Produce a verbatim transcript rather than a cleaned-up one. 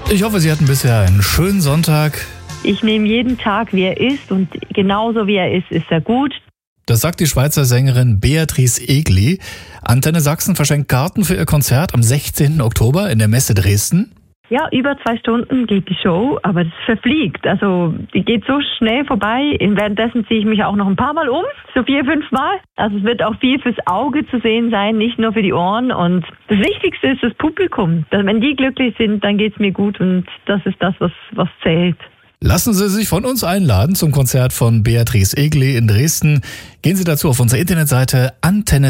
Ich hoffe, Sie hatten bisher einen schönen Sonntag. Ich nehme jeden Tag, wie er ist, und genauso wie er ist, ist er gut. Das sagt die Schweizer Sängerin Beatrice Egli. Antenne Sachsen verschenkt Karten für ihr Konzert am sechzehnten Oktober in der Messe Dresden. Ja, über zwei Stunden geht die Show, aber es verfliegt. Also die geht so schnell vorbei. Währenddessen ziehe ich mich auch noch ein paar Mal um, so vier, fünf Mal. Also es wird auch viel fürs Auge zu sehen sein, nicht nur für die Ohren. Und das Wichtigste ist das Publikum. Wenn die glücklich sind, dann geht's mir gut, und das ist das, was, was zählt. Lassen Sie sich von uns einladen zum Konzert von Beatrice Egli in Dresden. Gehen Sie dazu auf unsere Internetseite antenne